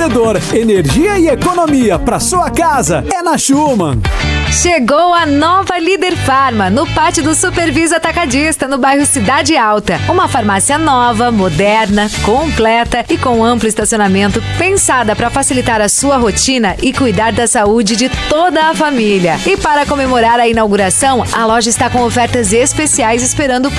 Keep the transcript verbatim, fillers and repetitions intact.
fornecedor. Energia e economia para sua casa é na Schumann. Chegou a nova Líder Farma, no pátio do Supervisa Atacadista, no bairro Cidade Alta. Uma farmácia nova, moderna, completa e com amplo estacionamento, pensada para facilitar a sua rotina e cuidar da saúde de toda a família. E para comemorar a inauguração, a loja está com ofertas especiais esperando